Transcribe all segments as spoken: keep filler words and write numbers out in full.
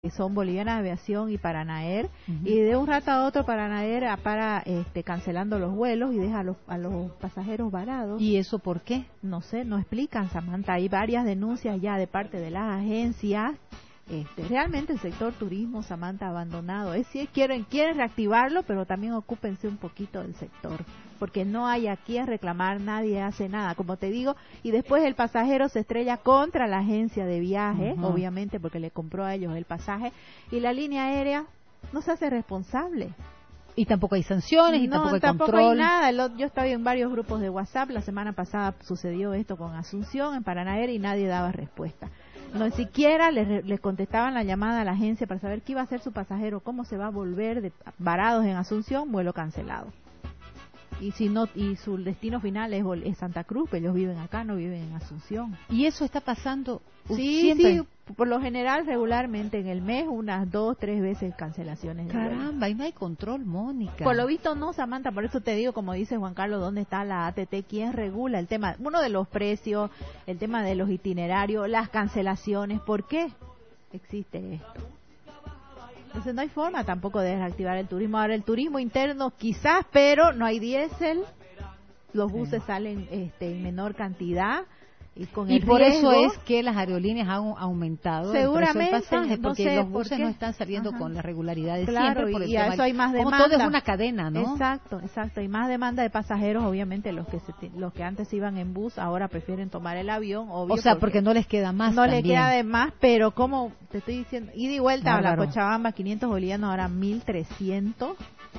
son Boliviana Aviación y Paranair, uh-huh. y de un rato a otro Paranair para este, cancelando los vuelos y deja a los, a los pasajeros varados. ¿Y eso por qué? No sé, no explican, Samantha. Hay varias denuncias ya de parte de las agencias. Este, realmente el sector turismo, Samantha, abandonado. Es si quieren quieren reactivarlo, pero también ocúpense un poquito del sector, porque no hay aquí a reclamar, nadie hace nada, como te digo, y después el pasajero se estrella contra la agencia de viaje, uh-huh. obviamente porque le compró a ellos el pasaje, y la línea aérea no se hace responsable. Y tampoco hay sanciones, y no, tampoco hay tampoco control. hay nada. Yo estaba en varios grupos de WhatsApp, la semana pasada sucedió esto con Asunción, en Paranair, y nadie daba respuesta. No siquiera les, les contestaban la llamada a la agencia para saber qué iba a hacer su pasajero, cómo se va a volver de, varados en Asunción, vuelo cancelado. Y si no, y su destino final es, es Santa Cruz, pero ellos viven acá, no viven en Asunción. ¿Y eso está pasando sí, siempre? Sí, por lo general, regularmente en el mes, unas dos, tres veces cancelaciones. Caramba, y no hay control, Mónica. Por lo visto no, Samantha, por eso te digo, como dice Juan Carlos, ¿dónde está la A T T? ¿Quién regula el tema? Uno de los precios, el tema de los itinerarios, las cancelaciones. ¿Por qué existe esto? Entonces no hay forma tampoco de reactivar el turismo. Ahora el turismo interno quizás, pero no hay diésel, los buses sí. salen este, en menor cantidad. Y, con y el por riesgo, eso es que las aerolíneas han aumentado seguramente, el precio del pasaje, porque no sé, los buses ¿por qué? no están saliendo Ajá. con la regularidad de claro, siempre. Por y el a tema eso hay más demanda. Como todo es una cadena, ¿no? Exacto, exacto. Hay más demanda de pasajeros, obviamente los que se, los que antes iban en bus ahora prefieren tomar el avión. Obvio, o sea, porque, porque no les queda más. No también. le queda de más, pero como te estoy diciendo, ida y vuelta Bárbaro. a la Cochabamba, quinientos bolivianos, ahora mil trescientos.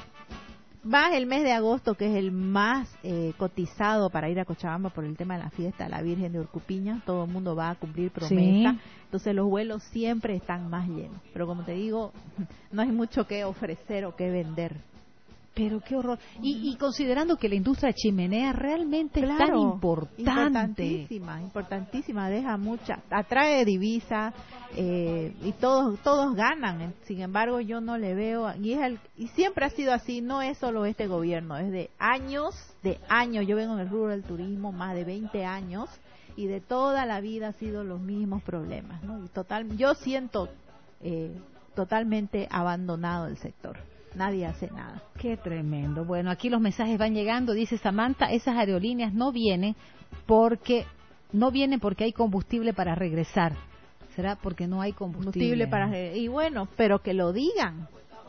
Más el mes de agosto, que es el más eh, cotizado para ir a Cochabamba por el tema de la fiesta, la Virgen de Urcupiña, todo el mundo va a cumplir promesa, sí. Entonces los vuelos siempre están más llenos, pero como te digo, no hay mucho que ofrecer o que vender. Pero qué horror. Y, y considerando que la industria chimenea realmente claro, es tan importante. Importantísima, importantísima, deja mucha, atrae divisa eh, y todos todos ganan. Sin embargo, yo no le veo, y es el, y siempre ha sido así, no es solo este gobierno, es de años, de años. Yo vengo en el rubro del turismo más de veinte años y de toda la vida ha sido los mismos problemas, ¿no? Y total, yo siento eh, totalmente abandonado el sector. Nadie hace nada. Qué tremendo. Bueno, aquí los mensajes van llegando. Dice Samantha, esas aerolíneas no vienen porque no vienen porque hay combustible para regresar. ¿Será porque no hay combustible? Combustible para regresar. Y bueno, pero que lo digan.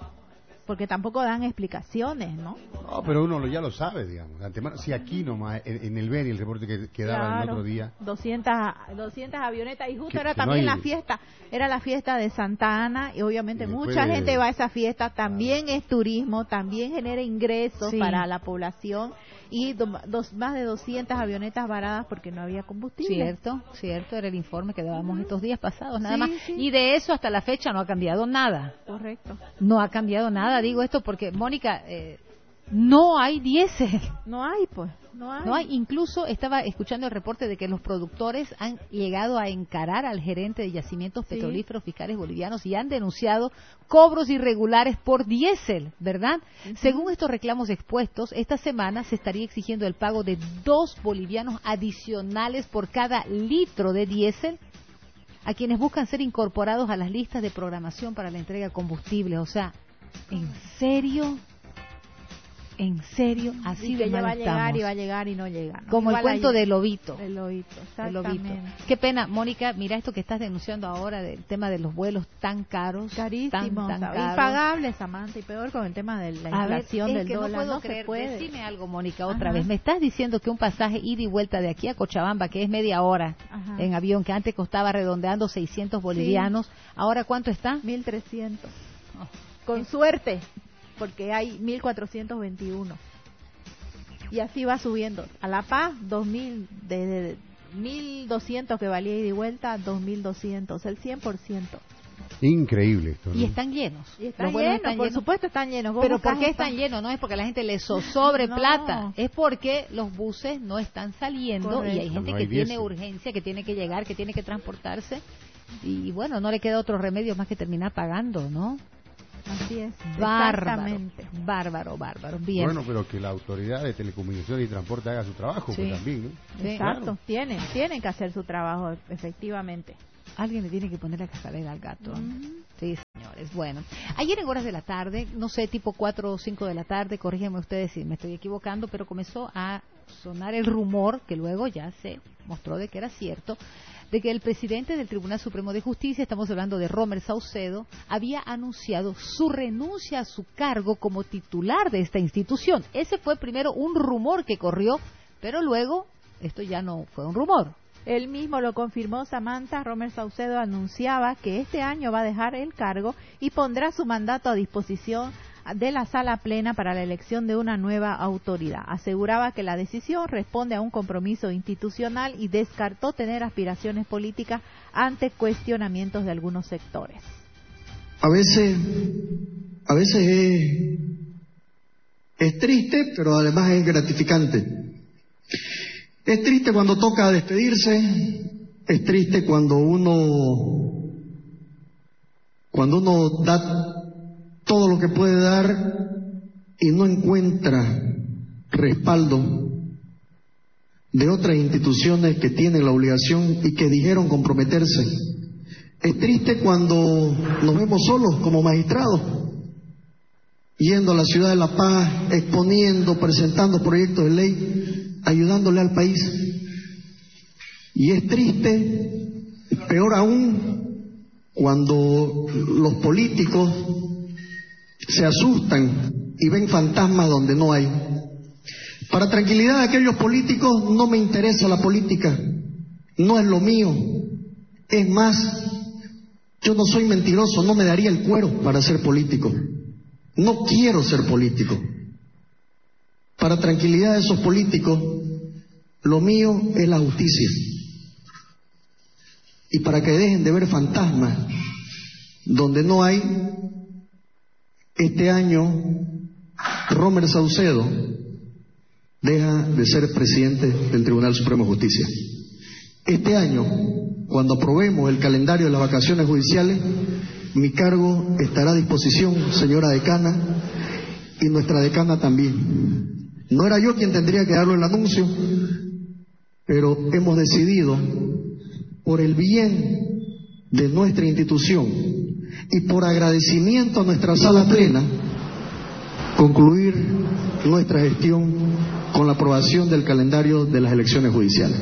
Porque tampoco dan explicaciones, ¿no? No, pero uno ya lo sabe, digamos. Antemano, si aquí nomás, en, en el Beni, el reporte que, que daban claro, el otro día. doscientas, doscientas avionetas, y justo que, era que también no hay... la fiesta, era la fiesta de Santa Ana, y obviamente y mucha de... gente va a esa fiesta, también claro. es turismo, también genera ingresos sí. para la población, y do, dos, más de doscientas avionetas varadas porque no había combustible. Cierto, cierto, era el informe que dábamos uh-huh. estos días pasados, nada sí, más. Sí. Y de eso hasta la fecha no ha cambiado nada. Correcto. No ha cambiado nada, digo esto porque, Mónica, eh, no hay diésel. No hay, pues, no hay. No hay, incluso estaba escuchando el reporte de que los productores han llegado a encarar al gerente de yacimientos sí. petrolíferos fiscales bolivianos y han denunciado cobros irregulares por diésel, ¿verdad? Uh-huh. Según estos reclamos expuestos, esta semana se estaría exigiendo el pago de dos bolivianos adicionales por cada litro de diésel a quienes buscan ser incorporados a las listas de programación para la entrega de combustible. O sea, ¿en serio? ¿En serio? Así y que de mal va a llegar estamos. y va a llegar y no llega. ¿no? Como Igual el cuento hay... del lobito. Del lobito, exactamente. Del lobito. Qué pena, Mónica, mira esto que estás denunciando ahora del tema de los vuelos tan caros. Carísimos, tan, tan caros. impagables, Samantha, y peor con el tema de la inflación ver, del que dólar. No puedo no creer. se puede. Decime algo, Mónica, otra Ajá. vez. Me estás diciendo que un pasaje ida y vuelta de aquí a Cochabamba, que es media hora Ajá. en avión, que antes costaba redondeando seiscientos bolivianos, sí. ¿ahora cuánto está? mil trescientos. Oh. Con suerte, porque hay mil cuatrocientos veintiuno. Y así va subiendo. A La Paz, dos mil, desde mil doscientos que valía ida y vuelta, dos mil doscientos, el cien por ciento. Increíble esto, ¿no? Y están llenos. Y están llenos, están por llenos. supuesto están llenos. Pero ¿por qué están llenos? No es porque la gente les sobre no. plata, es porque los buses no están saliendo. Correcto. Y hay gente no que hay tiene diésel. urgencia, que tiene que llegar, que tiene que transportarse. Y bueno, no le queda otro remedio más que terminar pagando, ¿no? Así es. Bárbaro, bárbaro, bárbaro. Bien. Bueno, pero que la autoridad de telecomunicaciones y transporte haga su trabajo, sí. pues también, ¿no? Sí. Exacto, claro. tienen, tienen que hacer su trabajo, efectivamente. Alguien le tiene que poner la cascabel al gato. Uh-huh. Sí. señores. Bueno, ayer en horas de la tarde, no sé, tipo cuatro o cinco de la tarde, corríganme ustedes si me estoy equivocando, pero comenzó a sonar el rumor, que luego ya se mostró de que era cierto, de que el presidente del Tribunal Supremo de Justicia, estamos hablando de Romer Saucedo, había anunciado su renuncia a su cargo como titular de esta institución. Ese fue primero un rumor que corrió, pero luego esto ya no fue un rumor. Él mismo lo confirmó, Samantha. Romer Saucedo anunciaba que este año va a dejar el cargo y pondrá su mandato a disposición de la sala plena para la elección de una nueva autoridad. Aseguraba que la decisión responde a un compromiso institucional y descartó tener aspiraciones políticas ante cuestionamientos de algunos sectores. A veces, a veces es, es triste, pero además es gratificante. Es triste cuando toca despedirse, es triste cuando uno, cuando uno da todo lo que puede dar y no encuentra respaldo de otras instituciones que tienen la obligación y que dijeron comprometerse. Es triste cuando nos vemos solos como magistrados, yendo a la ciudad de La Paz, exponiendo, presentando proyectos de ley, ayudándole al país. Y es triste, peor aún, cuando los políticos se asustan y ven fantasmas donde no hay. Para tranquilidad de aquellos políticos, no me interesa la política, no es lo mío. Es más, yo no soy mentiroso, no me daría el cuero para ser político. No quiero ser político. Para tranquilidad de esos políticos, lo mío es la justicia. Y para que dejen de ver fantasmas donde no hay, este año Romer Saucedo deja de ser presidente del Tribunal Supremo de Justicia. Este año, cuando aprobemos el calendario de las vacaciones judiciales, mi cargo estará a disposición, señora decana, y nuestra decana también. No era yo quien tendría que darlo el anuncio, pero hemos decidido, por el bien de nuestra institución y por agradecimiento a nuestra sala plena, concluir nuestra gestión con la aprobación del calendario de las elecciones judiciales.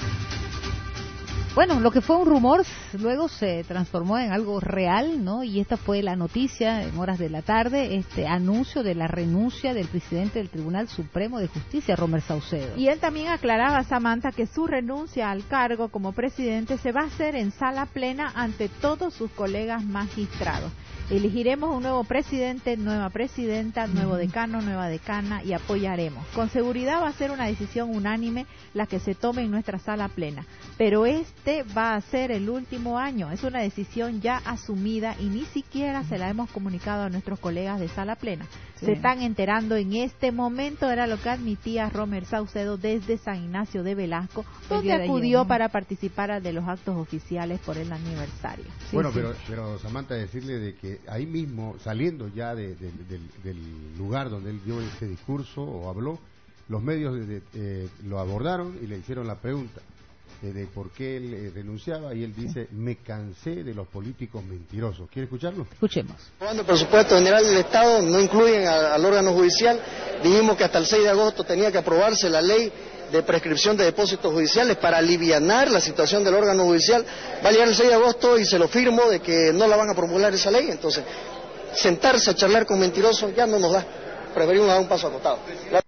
Bueno, lo que fue un rumor luego se transformó en algo real, ¿no? Y esta fue la noticia en horas de la tarde, este anuncio de la renuncia del presidente del Tribunal Supremo de Justicia, Romer Saucedo. Y él también aclaraba, Samantha, que su renuncia al cargo como presidente se va a hacer en sala plena ante todos sus colegas magistrados. Elegiremos un nuevo presidente, nueva presidenta, nuevo decano, nueva decana y apoyaremos. Con seguridad va a ser una decisión unánime la que se tome en nuestra sala plena, pero este va a ser el último año. Es una decisión ya asumida y ni siquiera se la hemos comunicado a nuestros colegas de sala plena. Sí. Se están enterando en este momento, era lo que admitía Romer Saucedo desde San Ignacio de Velasco, donde acudió ayer, para participar de los actos oficiales por el aniversario. Sí, bueno, sí. Pero, pero Samantha, decirle de que ahí mismo, saliendo ya de, de, de, del lugar donde él dio ese discurso o habló, los medios de, de, eh, lo abordaron y le hicieron la pregunta de, de por qué él eh, renunciaba, y él dice: me cansé de los políticos mentirosos. ¿Quiere escucharlo? Escuchemos. Cuando el presupuesto general del Estado no incluyen a, al órgano judicial, dijimos que hasta el seis de agosto tenía que aprobarse la ley de prescripción de depósitos judiciales para alivianar la situación del órgano judicial. Va a llegar el seis de agosto y se lo firmo de que no la van a promulgar esa ley. Entonces, sentarse a charlar con mentirosos ya no nos da. Preferimos dar un paso acotado. La...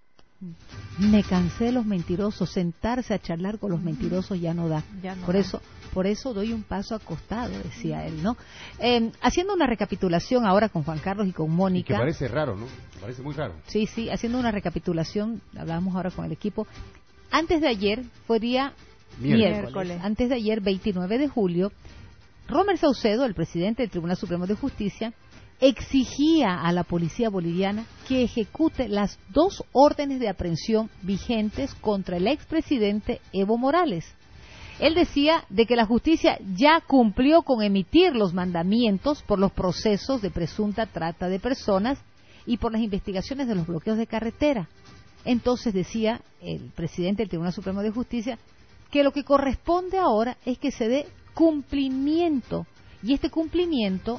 Me cansé de los mentirosos, sentarse a charlar con los mentirosos ya no da. Ya no por da. eso, por eso doy un paso acostado, decía él, ¿no? Eh, haciendo una recapitulación ahora con Juan Carlos y con Mónica. Y que parece raro, ¿no? Parece muy raro. Sí, sí, haciendo una recapitulación, hablábamos ahora con el equipo. Antes de ayer fue día miércoles. miércoles. Antes de ayer, veintinueve de julio, Romer Saucedo, el presidente del Tribunal Supremo de Justicia, exigía a la policía boliviana que ejecute las dos órdenes de aprehensión vigentes contra el expresidente Evo Morales. Él decía de que la justicia ya cumplió con emitir los mandamientos por los procesos de presunta trata de personas y por las investigaciones de los bloqueos de carretera. Entonces decía el presidente del Tribunal Supremo de Justicia que lo que corresponde ahora es que se dé cumplimiento, y este cumplimiento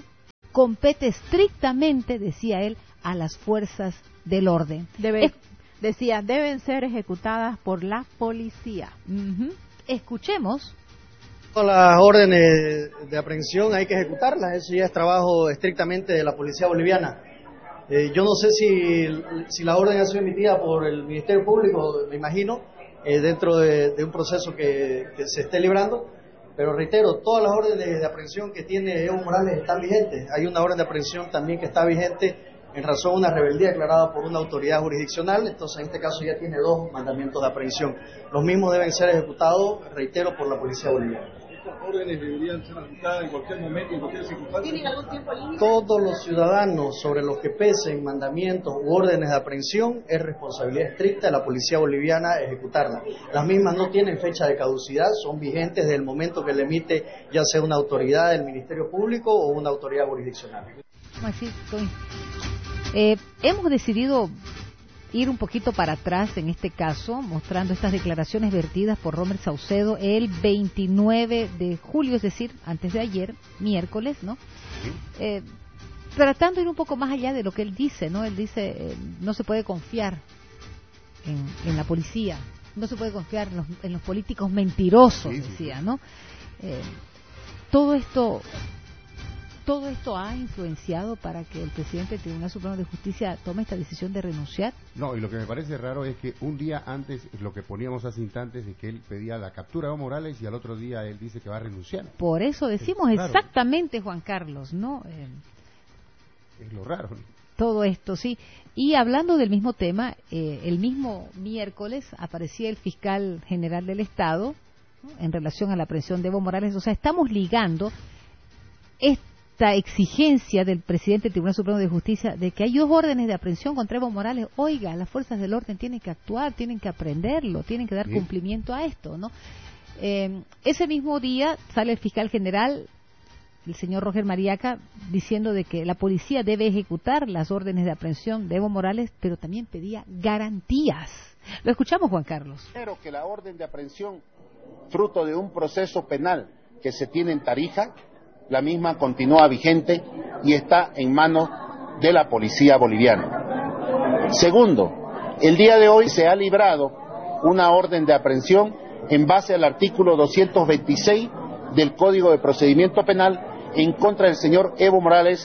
compete estrictamente, decía él, a las fuerzas del orden. Debe, es, decía, deben ser ejecutadas por la policía. Uh-huh. Escuchemos. Las órdenes de aprehensión hay que ejecutarlas, eso ya es trabajo estrictamente de la policía boliviana. Eh, yo no sé si, si la orden ha sido emitida por el Ministerio Público, me imagino, eh, dentro de, de un proceso que, que se esté librando, pero reitero, todas las órdenes de aprehensión que tiene Evo Morales están vigentes. Hay una orden de aprehensión también que está vigente en razón de una rebeldía declarada por una autoridad jurisdiccional, entonces en este caso ya tiene dos mandamientos de aprehensión. Los mismos deben ser ejecutados, reitero, por la policía boliviana. ¿Estas órdenes deberían ser ejecutadas en cualquier momento, en cualquier circunstancia? ¿Tienen algún tiempo límite? Todos los ciudadanos sobre los que pesen mandamientos u órdenes de aprehensión es responsabilidad estricta de la policía boliviana ejecutarlas. Las mismas no tienen fecha de caducidad, son vigentes desde el momento que le emite ya sea una autoridad del Ministerio Público o una autoridad jurisdiccional. Así estoy. Eh, hemos decidido ir un poquito para atrás en este caso, mostrando estas declaraciones vertidas por Rommel Saucedo el veintinueve de julio, es decir, antes de ayer, miércoles, ¿no? Eh, tratando de ir un poco más allá de lo que él dice, ¿no? Él dice, eh, no se puede confiar en, en la policía, no se puede confiar en los, en los políticos mentirosos, sí, sí, decía, ¿no? Eh, todo esto... ¿Todo esto ha influenciado para que el presidente del Tribunal Supremo de Justicia tome esta decisión de renunciar? No, y lo que me parece raro es que un día antes, lo que poníamos hace instantes, es que él pedía la captura de Evo Morales y al otro día él dice que va a renunciar. Por eso decimos es raro, exactamente, Juan Carlos, ¿no? Eh, es lo raro, ¿no? Todo esto, sí. Y hablando del mismo tema, eh, el mismo miércoles aparecía el fiscal general del Estado, ¿no?, en relación a la aprehensión de Evo Morales. O sea, estamos ligando esta esta exigencia del presidente del Tribunal Supremo de Justicia de que hay dos órdenes de aprehensión contra Evo Morales. Oiga, las fuerzas del orden tienen que actuar, tienen que aprenderlo, tienen que dar sí. cumplimiento a esto, ¿no? Eh, ese mismo día sale el fiscal general, el señor Roger Mariaca, diciendo de que la policía debe ejecutar las órdenes de aprehensión de Evo Morales, pero también pedía garantías. Lo escuchamos, Juan Carlos. Espero que la orden de aprehensión, fruto de un proceso penal que se tiene en Tarija, la misma continúa vigente y está en manos de la policía boliviana. Segundo, el día de hoy se ha librado una orden de aprehensión en base al artículo doscientos veintiséis del Código de Procedimiento Penal en contra del señor Evo Morales,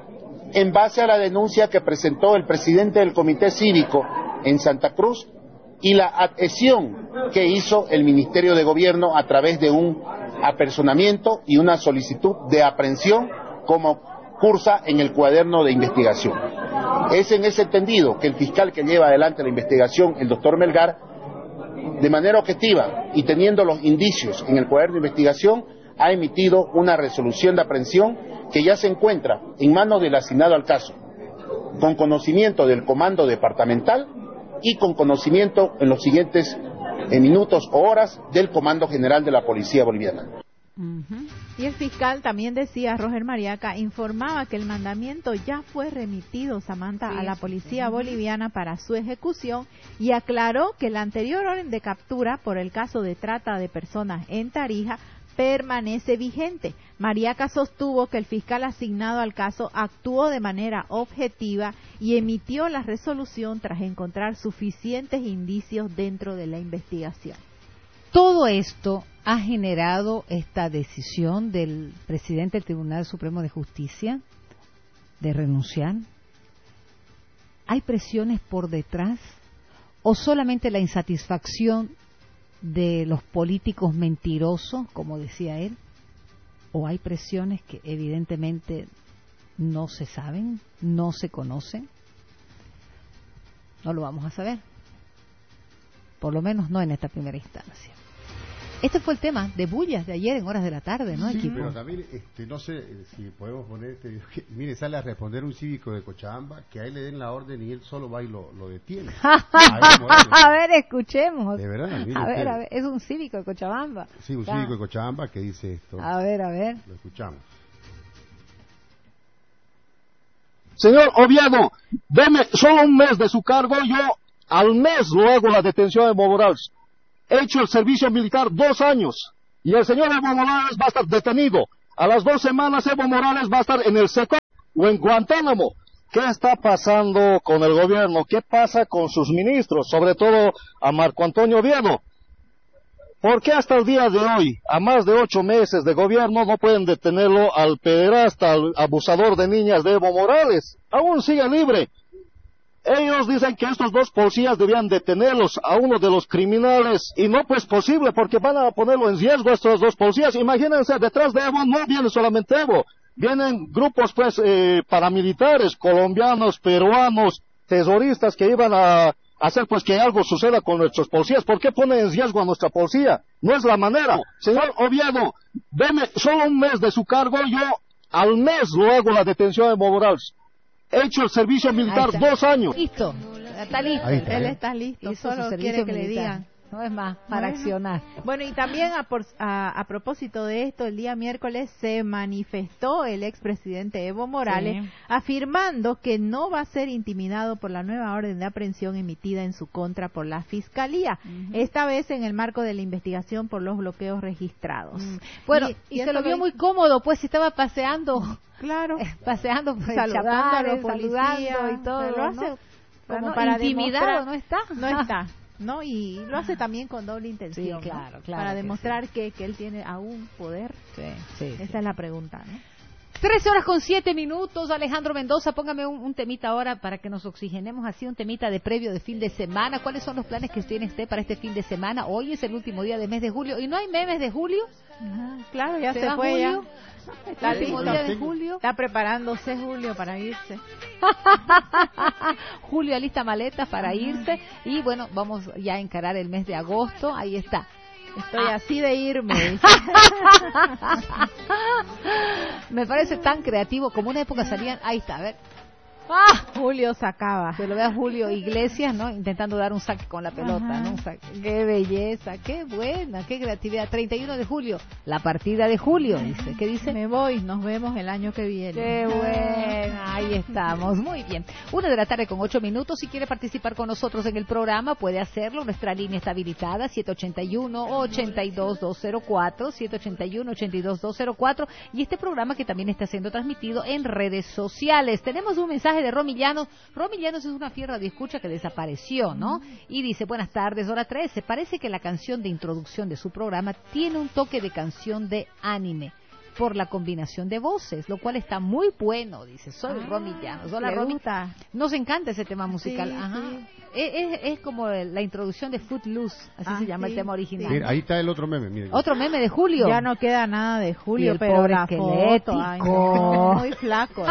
en base a la denuncia que presentó el presidente del Comité Cívico en Santa Cruz y la adhesión que hizo el Ministerio de Gobierno a través de un apersonamiento y una solicitud de aprehensión como cursa en el cuaderno de investigación. Es en ese entendido que el fiscal que lleva adelante la investigación, el doctor Melgar, de manera objetiva y teniendo los indicios en el cuaderno de investigación, ha emitido una resolución de aprehensión que ya se encuentra en manos del asignado al caso, con conocimiento del comando departamental y con conocimiento en los siguientes en minutos o horas del Comando General de la Policía Boliviana. Uh-huh. Y el fiscal también decía, Roger Mariaca, informaba que el mandamiento ya fue remitido, Samantha, sí, a la policía sí. boliviana para su ejecución y aclaró que la anterior orden de captura por el caso de trata de personas en Tarija permanece vigente. Mariaca sostuvo que el fiscal asignado al caso actuó de manera objetiva y emitió la resolución tras encontrar suficientes indicios dentro de la investigación. Todo esto ha generado esta decisión del presidente del Tribunal Supremo de Justicia de renunciar. ¿Hay presiones por detrás o solamente la insatisfacción de los políticos mentirosos, como decía él? ¿O hay presiones que evidentemente no se saben, no se conocen? No lo vamos a saber. Por lo menos no en esta primera instancia. Este fue el tema de bullas de ayer en horas de la tarde, ¿no, sí, equipo? Pero también, este, no sé si podemos poner, este, que, mire, sale a responder un cívico de Cochabamba, que a él le den la orden y él solo va y lo, lo detiene. A ver, escuchemos. De verdad, mire a ver, usted. a ver, es un cívico de Cochabamba. Sí, un ah. cívico de Cochabamba que dice esto. A ver, a ver. Lo escuchamos. Señor Oviedo, deme solo un mes de su cargo, yo al mes luego la detención de Evo Morales. He hecho el servicio militar dos años y el señor Evo Morales va a estar detenido. A las dos semanas Evo Morales va a estar en el sector. o en Guantánamo. ¿Qué está pasando con el gobierno? ¿Qué pasa con sus ministros? Sobre todo a Marco Antonio Oviedo. ¿Por qué hasta el día de hoy, a más de ocho meses de gobierno, no pueden detenerlo al pederasta, al abusador de niñas de Evo Morales? Aún sigue libre. Ellos dicen que estos dos policías debían detenerlos a uno de los criminales, y no pues posible, porque van a ponerlo en riesgo estos dos policías. Imagínense, detrás de Evo no viene solamente Evo, vienen grupos pues eh, paramilitares, colombianos, peruanos, terroristas que iban a hacer pues que algo suceda con nuestros policías. ¿Por qué ponen en riesgo a nuestra policía? No es la manera. Señor Oviedo, deme solo un mes de su cargo, yo al mes lo hago la detención de Evo Morales. He hecho el servicio militar dos años. Listo, está listo. Está. Él está listo, Hizo solo quiere que militar. le digan. No es más, para bueno. accionar. Bueno, y también a, por, a, a propósito de esto, el día miércoles se manifestó el expresidente Evo Morales, sí. afirmando que no va a ser intimidado por la nueva orden de aprehensión emitida en su contra por la Fiscalía, uh-huh. esta vez en el marco de la investigación por los bloqueos registrados. Uh-huh. Bueno, y, y, y se lo vio muy cómodo, pues estaba paseando. Claro. paseando, pues, saludando a los policías y todo. Lo hace ¿no? como no, para intimidado, ¿no está? No está. ¿no? Y lo hace también con doble intención, sí, claro, ¿no? claro para que demostrar sí. que, que él tiene aún poder. Sí, sí, Esa sí. es la pregunta, ¿no? Trece horas con siete minutos. Alejandro Mendoza, póngame un, un temita ahora para que nos oxigenemos así, un temita de previo de fin de semana. ¿Cuáles son los planes que tiene usted para este fin de semana? Hoy es el último día del mes de julio. ¿Y no hay memes de julio? Ajá, claro, ya se, se fue julio? ya. Está el último día de julio. Está preparándose Julio para irse. Julio alista maletas para irse. Y bueno, vamos ya a encarar el mes de agosto. Ahí está. Estoy ah. así de irme. Me parece tan creativo. Como una época salían. Ahí está, a ver. ¡Ah! Julio sacaba. Se lo ve a Julio Iglesias, ¿no? Intentando dar un saque con la pelota, Ajá. ¿no? Un saque. ¡Qué belleza! ¡Qué buena! ¡Qué creatividad! treinta y uno de julio, la partida de julio, dice. ¿Qué dice? Me voy, nos vemos el año que viene. ¡Qué buena! Ahí estamos. Muy bien. Una de la tarde con ocho minutos. Si quiere participar con nosotros en el programa, puede hacerlo. Nuestra línea está habilitada, siete ocho uno, ocho dos, dos cero cuatro, siete ocho uno, ocho dos, dos cero cuatro. Y este programa que también está siendo transmitido en redes sociales. Tenemos un mensaje de Romy Llanos. Romy Llanos es una fiera de escucha que desapareció, ¿no? Y dice, buenas tardes, hora trece. Parece que la canción de introducción de su programa tiene un toque de canción de anime por la combinación de voces, lo cual está muy bueno, dice. Soy ah, Romy Llanos. Hola, Romy. Gusta. Nos encanta ese tema musical. Sí, Ajá. Sí. Es, es, es como la introducción de Footloose, así ah, se llama sí, el tema original. Sí. Mira, ahí está el otro meme. Miren. Otro meme de Julio. Ya no queda nada de Julio, pero pobre la esquelético. foto, ay, no, muy flaco.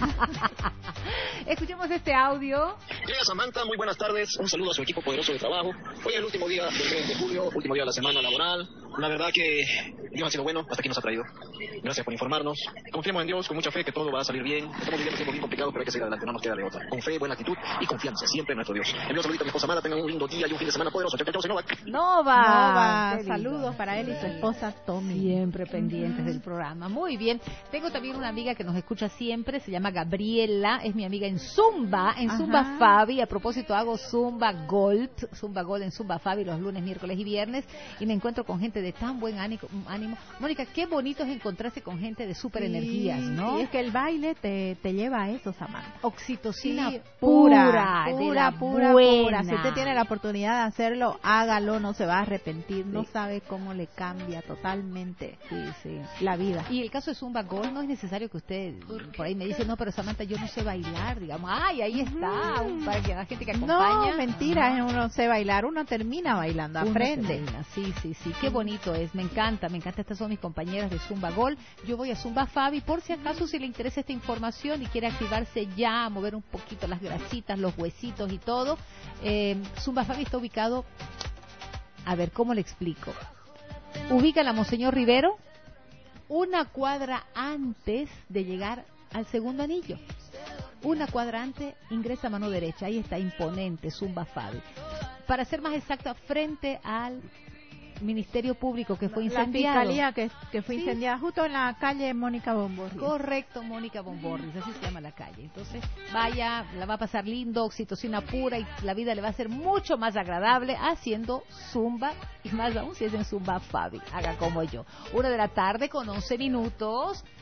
Escuchemos este audio. Querida Samantha, muy buenas tardes. Un saludo a su equipo poderoso de trabajo. Hoy es el último día del mes de julio, último día de la semana laboral. La verdad que Dios ha sido bueno, hasta aquí nos ha traído. Gracias por informarnos. Confiemos en Dios con mucha fe que todo va a salir bien. Estamos viviendo tiempos bien complicados, pero hay que seguir adelante, no nos queda de otra. Con fe, buena actitud y confianza, siempre en nuestro Dios. Envío un saludito a mi esposa Amada, tengan un lindo día y un fin de semana poderoso. Chau, chau, chau, Novak. Nova. Nova. Saludos para él y su esposa Tommy. Siempre pendientes uh-huh. del programa. Muy bien. Tengo también una amiga que nos escucha siempre, se llama Gabriela, es mi amiga en Zumba, en Ajá. Zumba Fabi. A propósito, hago Zumba Gold, Zumba Gold en Zumba Fabi los lunes, miércoles y viernes, y me encuentro con gente de tan buen ánimo. ánimo. Mónica, qué bonito es encontrarse con gente de super energías, sí, ¿no? Sí, es que el baile te, te lleva a eso, Samantha. Oxitocina sí, pura, pura, pura, pura, buena. pura. Si usted tiene la oportunidad de hacerlo, hágalo, no se va a arrepentir, sí. no sabe cómo le cambia totalmente sí, sí. la vida. Y el caso de Zumba Gold, no es necesario que usted, por ahí me dice, no, pero Samantha, yo no sé bailar, digamos, ay, ahí está, mm. para que la gente que acompaña. No, mentira, no. uno sé bailar, uno termina bailando, uno aprende. Termina. Sí, sí, sí, qué bonito es, me encanta, me encanta, estas son mis compañeras de Zumba Gold, yo voy a Zumba Fabi, por si acaso si le interesa esta información y quiere activarse ya, mover un poquito las grasitas, los huesitos y todo, eh, Zumba Fabi está ubicado, a ver, ¿cómo le explico? Ubica la Monseñor Rivero, una cuadra antes de llegar al segundo anillo. Una cuadra antes, ingresa a mano derecha, ahí está, imponente, Zumba Fabi. Para ser más exacta, frente al Ministerio Público que fue incendiado. La fiscalía que, que fue sí. incendiada justo en la calle Mónica Bomborris. Correcto, Mónica Bomborris, así se llama la calle. Entonces, vaya, la va a pasar lindo, oxitocina pura y la vida le va a ser mucho más agradable haciendo Zumba y más aún si es en Zumba Fabi. Haga como yo. Una de la tarde con once minutos.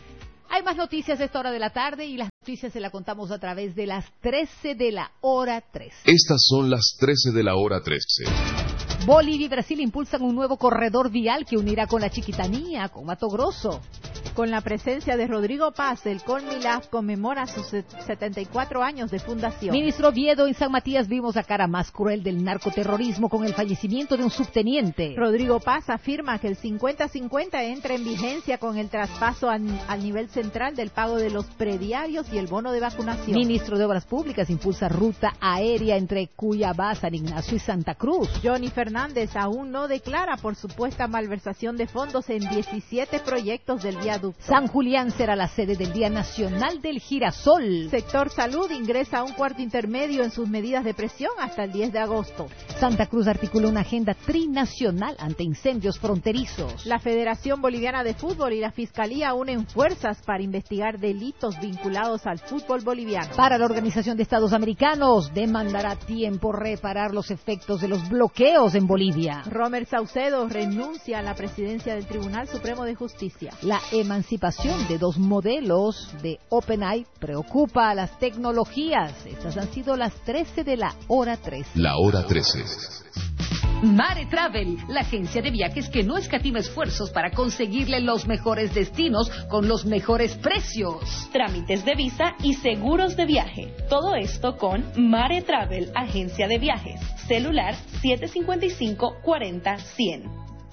Hay más noticias a esta hora de la tarde y las noticias se las contamos a través de las trece de la hora trece. Estas son las trece de la hora trece. Bolivia y Brasil impulsan un nuevo corredor vial que unirá con la Chiquitanía, con Mato Grosso. Con la presencia de Rodrigo Paz, el Colmilaf conmemora sus setenta y cuatro años de fundación. Ministro Oviedo, en San Matías vimos la cara más cruel del narcoterrorismo con el fallecimiento de un subteniente. Rodrigo Paz afirma que el cincuenta cincuenta entra en vigencia con el traspaso al, al nivel central del pago de los prediarios y el bono de vacunación. Ministro de Obras Públicas impulsa ruta aérea entre Cuyabá, San Ignacio y Santa Cruz. Johnny Fernández aún no declara por supuesta malversación de fondos en diecisiete proyectos del viaducto. San Julián será la sede del Día Nacional del Girasol. Sector Salud ingresa a un cuarto intermedio en sus medidas de presión hasta el diez de agosto. Santa Cruz articula una agenda trinacional ante incendios fronterizos. La Federación Boliviana de Fútbol y la Fiscalía unen fuerzas para investigar delitos vinculados al fútbol boliviano. Para la Organización de Estados Americanos, demandará tiempo reparar los efectos de los bloqueos en Bolivia. Romer Saucedo renuncia a la presidencia del Tribunal Supremo de Justicia. La emancipación de dos modelos de OpenAI preocupa a las tecnologías. Estas han sido las trece de la hora trece. La hora trece. Mare Travel, la agencia de viajes que no escatima esfuerzos para conseguirle los mejores destinos con los mejores precios. Trámites de visa y seguros de viaje. Todo esto con Mare Travel, agencia de viajes. Celular siete cinco cinco, cuarenta, cien.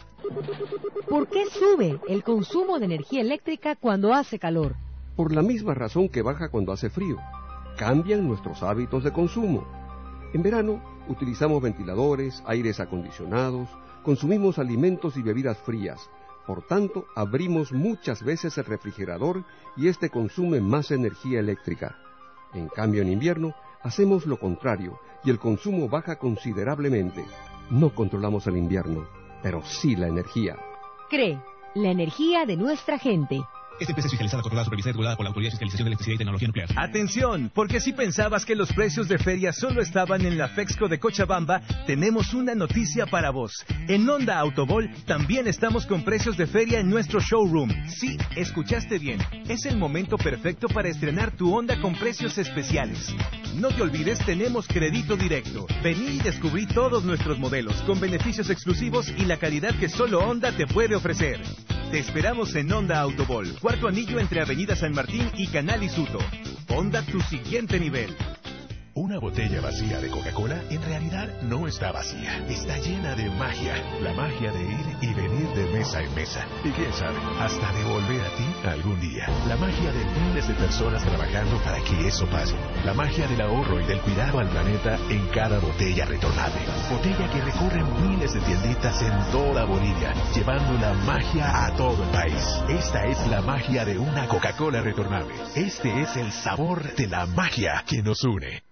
¿Por qué sube el consumo de energía eléctrica cuando hace calor? Por la misma razón que baja cuando hace frío. Cambian nuestros hábitos de consumo. En verano utilizamos ventiladores, aires acondicionados, consumimos alimentos y bebidas frías. Por tanto, abrimos muchas veces el refrigerador y este consume más energía eléctrica. En cambio, en invierno hacemos lo contrario y el consumo baja considerablemente. No controlamos el invierno, pero sí la energía. CRE, la energía de nuestra gente. Esta empresa es fiscalizada, controlada, supervisada y regulada por la Autoridad de Fiscalización de Electricidad y Tecnología Nuclear. Atención, porque si pensabas que los precios de feria solo estaban en la Fexco de Cochabamba, tenemos una noticia para vos. En Honda Autobol también estamos con precios de feria en nuestro showroom. Sí, escuchaste bien. Es el momento perfecto para estrenar tu Honda con precios especiales. No te olvides, tenemos crédito directo. Vení y descubrí todos nuestros modelos con beneficios exclusivos y la calidad que solo Honda te puede ofrecer. Te esperamos en Honda Autobol, cuarto anillo entre Avenida San Martín y Canal Isuto. Honda, tu siguiente nivel. Una botella vacía de Coca-Cola en realidad no está vacía, está llena de magia, la magia de ir y venir de mesa en mesa. Y quién sabe, hasta de volver a ti algún día. La magia de miles de personas trabajando para que eso pase. La magia del ahorro y del cuidado al planeta en cada botella retornable. Botella que recorre miles de tienditas en toda Bolivia, llevando la magia a todo el país. Esta es la magia de una Coca-Cola retornable. Este es el sabor de la magia que nos une.